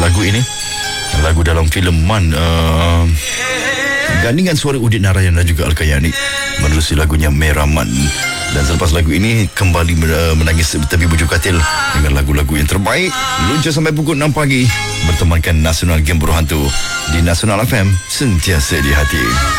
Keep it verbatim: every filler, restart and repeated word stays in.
lagu ini, lagu dalam filem Man, uh, gandingan suara Udit Narayan dan juga Al-Kayani menerusi lagunya Meraman. Dan selepas lagu ini kembali menangis tepi bujur katil dengan lagu-lagu yang terbaik. Luncur sampai pukul enam pagi bertemankan Nasional Game Berhantu di Nasional F M, sentiasa di hati.